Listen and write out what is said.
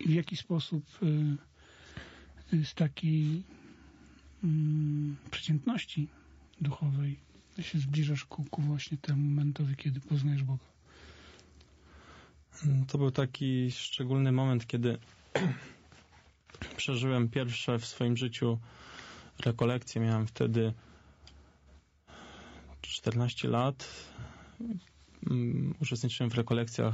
w jaki sposób z takiej przeciętności duchowej się zbliżasz ku właśnie temu momentowi, kiedy poznajesz Boga? To był taki szczególny moment, kiedy przeżyłem pierwsze w swoim życiu rekolekcje. Miałem wtedy 14 lat. Uczestniczyłem w rekolekcjach